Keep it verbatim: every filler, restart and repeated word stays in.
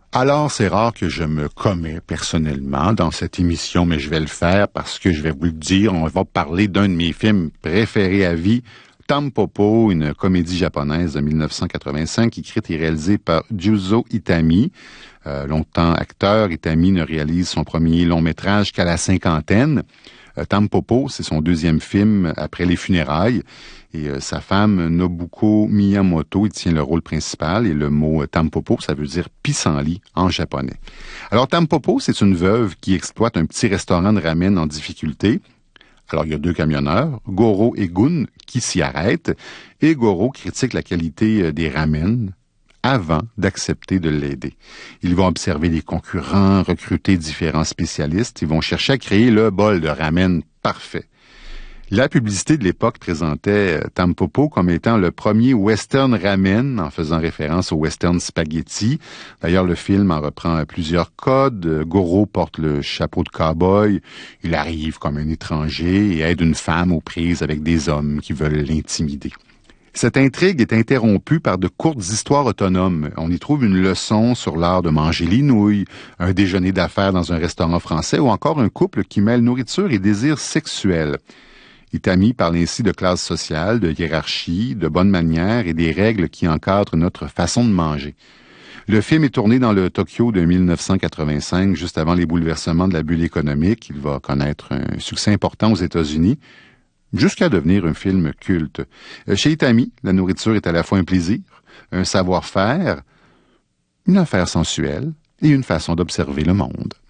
Alors, c'est rare que je me commets personnellement dans cette émission, mais je vais le faire parce que je vais vous le dire, on va parler d'un de mes films préférés à vie, Tampopo, une comédie japonaise de mille neuf cent quatre-vingt-cinq, écrite et réalisée par Juzo Itami. Euh, longtemps acteur, Itami ne réalise son premier long métrage qu'à la cinquantaine. Euh, Tampopo, c'est son deuxième film après les funérailles. Et euh, sa femme, Nobuko Miyamoto, il tient le rôle principal. Et le mot euh, Tampopo, ça veut dire pissenlit en japonais. Alors, Tampopo, c'est une veuve qui exploite un petit restaurant de ramen en difficulté. Alors, il y a deux camionneurs, Goro et Gun, qui s'y arrêtent. Et Goro critique la qualité euh, des ramen avant d'accepter de l'aider. Ils vont observer les concurrents, recruter différents spécialistes. Ils vont chercher à créer le bol de ramen parfait. La publicité de l'époque présentait Tampopo comme étant le premier western ramen, en faisant référence au western spaghetti. D'ailleurs, le film en reprend plusieurs codes. Goro porte le chapeau de cow-boy. Il arrive comme un étranger et aide une femme aux prises avec des hommes qui veulent l'intimider. Cette intrigue est interrompue par de courtes histoires autonomes. On y trouve une leçon sur l'art de manger les nouilles, un déjeuner d'affaires dans un restaurant français ou encore un couple qui mêle nourriture et désir sexuel. Itami parle ainsi de classe sociale, de hiérarchie, de bonnes manières et des règles qui encadrent notre façon de manger. Le film est tourné dans le Tokyo de mille neuf cent quatre-vingt-cinq, juste avant les bouleversements de la bulle économique. Il va connaître un succès important aux États-Unis, jusqu'à devenir un film culte. Chez Itami, la nourriture est à la fois un plaisir, un savoir-faire, une affaire sensuelle et une façon d'observer le monde.